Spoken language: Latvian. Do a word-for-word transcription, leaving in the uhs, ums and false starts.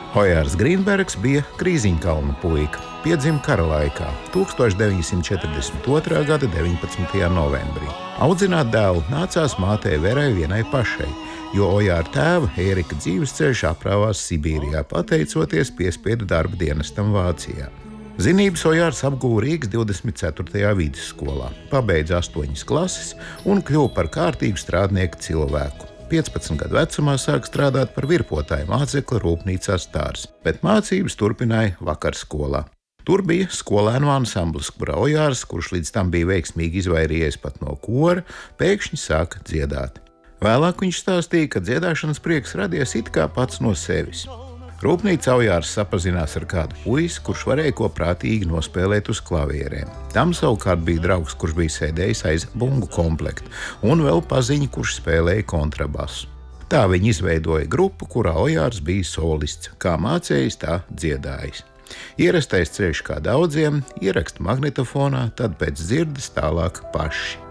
Ojārs Grīnbergs bija Krīziņkalnu puika, piedzima kara laikā, tūkstoš deviņi simti četrdesmit otrā gada deviņpadsmitajā novembrī. Audzināt dēlu nācās mātei Verai vienai pašai, jo Ojāra tēva Ērika dzīvesceļš aprāvās Sibīrijā, pateicoties piespiedu darba dienestam Vācijā. Zinības Ojārs apguva Rīgas divdesmit ceturtajā vidusskolā, pabeidza astoņas klases un kļuva par kārtīgu strādnieku cilvēku. piecpadsmit gadu vecumā sāka strādāt par virpotāju mācekli rūpnīcā Stārs, bet mācības turpināja vakarskolā. Tur bija skolēnu ansamblis, kurā Ojārs, kurš līdz tam bija veiksmīgi izvairījies pat no kora, pēkšņi sāka dziedāt. Vēlāk viņš stāstīja, ka dziedāšanas prieks radies it kā pats no sevis. Rūpnīcā Ojārs sapazinās ar kādu puisi, kurš varēja ko prātīgi nospēlēt uz klavierēm. Tam savukārt bija draugs, kurš bija sēdējis aiz bungu komplekta, un vēl paziņa, kurš spēlēja kontrabasu. Tā viņi izveidoja grupu, kurā Ojārs bija solists, kā mācējis, tā dziedājis. Ierastais ceļš kā daudziem, ieraksta magnetofonā, tad pēc dzirdes tālāk paši.